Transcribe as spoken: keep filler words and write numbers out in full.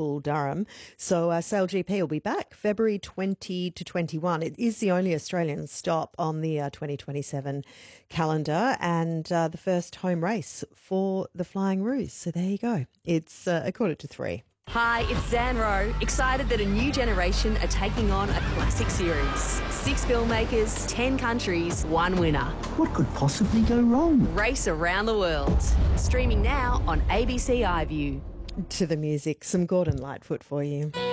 Bull Durham. So uh, SailGP will be back February twentieth to twenty-first. It is the only Australian stop on the uh, twenty twenty-seven calendar and uh, the first home race for the Flying Roos. So there you go. It's uh, a quarter to three. Hi, it's Zan Rowe, excited that a new generation are taking on a classic series. Six filmmakers, ten countries, one winner. What could possibly go wrong? Race around the world. Streaming now on A B C iView. To the music, some Gordon Lightfoot for you.